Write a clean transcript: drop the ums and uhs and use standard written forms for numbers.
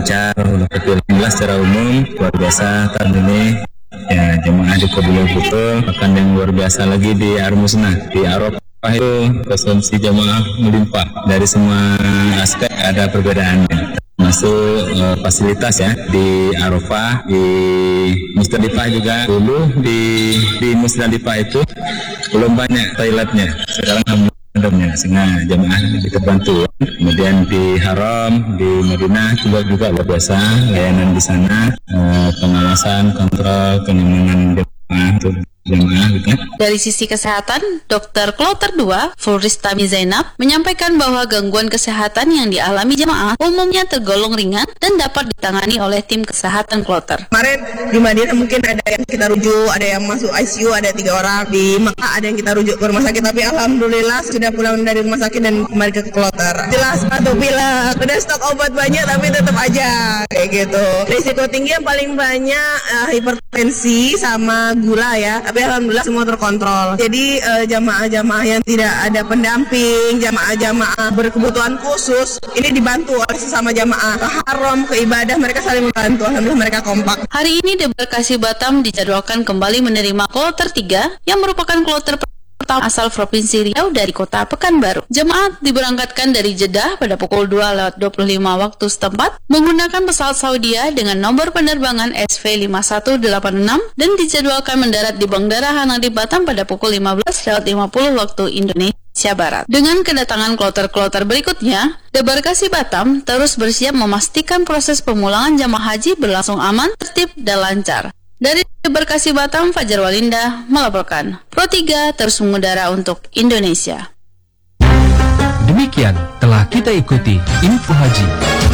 lancar. Alhamdulillah secara umum luar biasa tahun ini. Ya, jemaah di Kabul betul. Bahkan yang luar biasa lagi di Armusna, di Arafah itu konsumsi jemaah melimpah. Dari semua aspek ada perbedaannya. Masuk fasilitas ya di Arafah, di Musdalifah juga. Dulu di Musdalifah itu belum banyak toiletnya. Sekarang alhamdulillah sehingga jemaah dibantu. Kemudian di Haram, di Madinah juga luar biasa layanan di sana, pengawasan, kontrol, kenyamanan jemaah untuk jemaah gitu. Dari sisi kesehatan, Dr. Kloter 2, Fulristami Zainab, menyampaikan bahwa gangguan kesehatan yang dialami jemaah umumnya tergolong ringan dan dapat ditangani oleh tim kesehatan Kloter. Kemarin di Madinah mungkin ada yang kita rujuk, ada yang masuk ICU, ada 3 orang. Di Mekah ada yang kita rujuk ke rumah sakit, tapi alhamdulillah sudah pulang dari rumah sakit dan kembali ke Kloter. Jelas atau bila udah stok obat banyak tapi tetap aja kayak gitu. Risiko tinggi yang paling banyak hipertensi sama gula ya. Tapi alhamdulillah semua terkontrol. Jadi jamaah-jamaah yang tidak ada pendamping, jamaah-jamaah berkebutuhan khusus, ini dibantu oleh sesama jamaah. Ke haram, ke ibadah, mereka saling membantu. Alhamdulillah mereka kompak. Hari ini Debarkasi Batam dijadwalkan kembali menerima kloter 3 yang merupakan kloter pertama asal Provinsi Riau dari kota Pekanbaru. Jemaah diberangkatkan dari Jeddah pada pukul 2:25 waktu setempat menggunakan pesawat Saudia dengan nomor penerbangan SV5186 dan dijadwalkan mendarat di Bandara Hanang di Batam pada pukul 15:50 waktu Indonesia Barat. Dengan kedatangan kloter-kloter berikutnya, Debarkasi Batam terus bersiap memastikan proses pemulangan jamaah haji berlangsung aman, tertib, dan lancar. Dari Debarkasi Batam, Fajar Walinda melaporkan. Pro 3 terus mengudara untuk Indonesia. Demikian telah kita ikuti Info Haji.